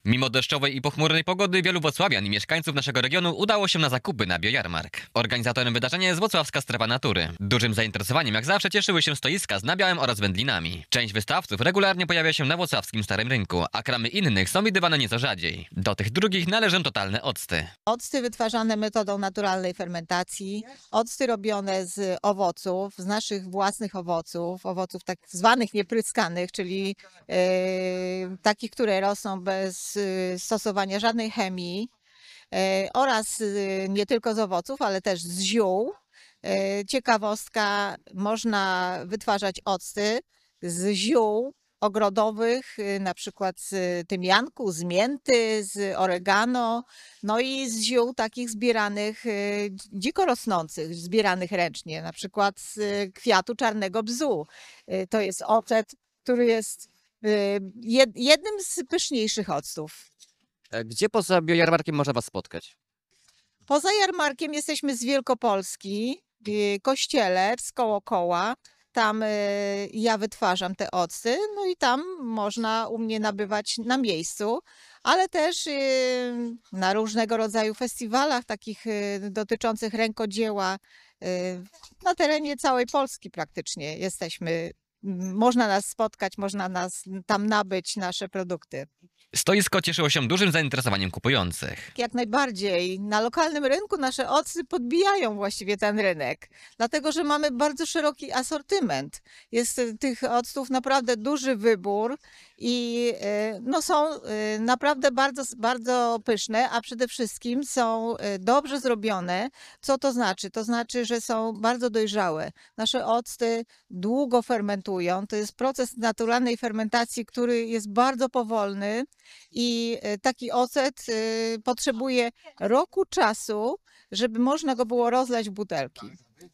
Mimo deszczowej i pochmurnej pogody wielu włocławian i mieszkańców naszego regionu udało się na zakupy na biojarmark. Organizatorem wydarzenia jest Włocławska Strefa Natury. Dużym zainteresowaniem jak zawsze cieszyły się stoiska z nabiałem oraz wędlinami. Część wystawców regularnie pojawia się na włocławskim Starym Rynku, a kramy innych są widywane nieco rzadziej. Do tych drugich należą totalne octy. Octy wytwarzane metodą naturalnej fermentacji, octy robione z owoców, z naszych własnych owoców tak zwanych niepryskanych, czyli takich, które rosną bez stosowania żadnej chemii oraz nie tylko z owoców, ale też z ziół. Ciekawostka, można wytwarzać octy z ziół ogrodowych, na przykład z tymianku, z mięty, z oregano, no i z ziół takich zbieranych, dziko rosnących, zbieranych ręcznie, na przykład z kwiatu czarnego bzu. To jest ocet, który jest jednym z pyszniejszych octów. Gdzie poza biojarmarkiem można was spotkać? Poza jarmarkiem jesteśmy z Wielkopolski, w Kościele, koło koła. Tam ja wytwarzam te octy, no i tam można u mnie nabywać na miejscu, ale też na różnego rodzaju festiwalach takich dotyczących rękodzieła na terenie całej Polski praktycznie jesteśmy. Można nas spotkać, można nas tam nabyć nasze produkty. Stoisko cieszyło się dużym zainteresowaniem kupujących. Jak najbardziej. Na lokalnym rynku nasze octy podbijają właściwie ten rynek, dlatego że mamy bardzo szeroki asortyment. Jest tych octów naprawdę duży wybór i no, są naprawdę bardzo, bardzo pyszne, a przede wszystkim są dobrze zrobione. Co to znaczy? To znaczy, że są bardzo dojrzałe. Nasze octy długo fermentują. To jest proces naturalnej fermentacji, który jest bardzo powolny. I taki ocet potrzebuje roku czasu, żeby można go było rozlać w butelki.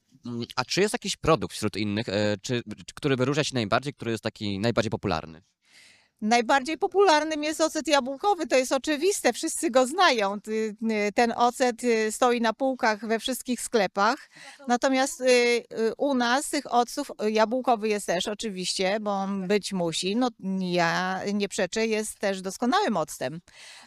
A czy jest jakiś produkt wśród innych, który wyróżnia się najbardziej, który jest taki najbardziej popularny? Najbardziej popularnym jest ocet jabłkowy, to jest oczywiste, wszyscy go znają. Ten ocet stoi na półkach we wszystkich sklepach. Natomiast u nas tych octów, jabłkowy jest też oczywiście, bo on być musi. No, ja nie przeczę, jest też doskonałym octem.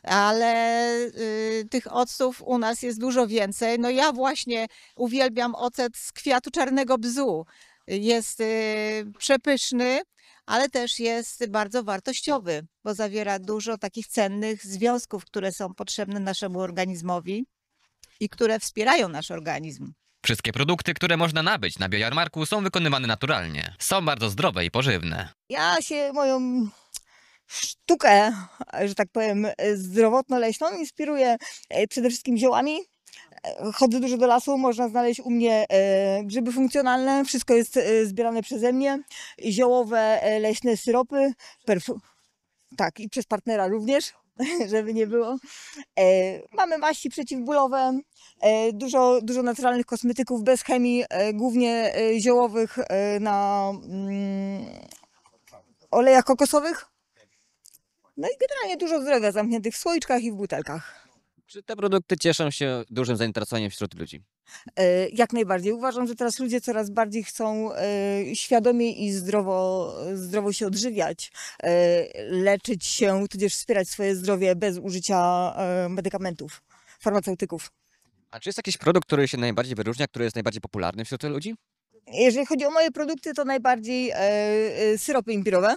Ale tych octów u nas jest dużo więcej. No ja właśnie uwielbiam ocet z kwiatu czarnego bzu. Jest przepyszny, ale też jest bardzo wartościowy, bo zawiera dużo takich cennych związków, które są potrzebne naszemu organizmowi i które wspierają nasz organizm. Wszystkie produkty, które można nabyć na biojarmarku, są wykonywane naturalnie. Są bardzo zdrowe i pożywne. Ja się moją sztukę, że tak powiem, zdrowotno-leśną inspiruję przede wszystkim ziołami. Chodzę dużo do lasu, można znaleźć u mnie grzyby funkcjonalne, wszystko jest zbierane przeze mnie, ziołowe, leśne syropy, tak, i przez partnera również, żeby nie było. Mamy maści przeciwbólowe, dużo naturalnych kosmetyków bez chemii, głównie ziołowych na olejach kokosowych. No i generalnie dużo zdrowia zamkniętych w słoiczkach i w butelkach. Czy te produkty cieszą się dużym zainteresowaniem wśród ludzi? Jak najbardziej. Uważam, że teraz ludzie coraz bardziej chcą świadomie i zdrowo się odżywiać, leczyć się, tudzież wspierać swoje zdrowie bez użycia medykamentów, farmaceutyków. A czy jest jakiś produkt, który się najbardziej wyróżnia, który jest najbardziej popularny wśród ludzi? Jeżeli chodzi o moje produkty, to najbardziej syropy imbirowe.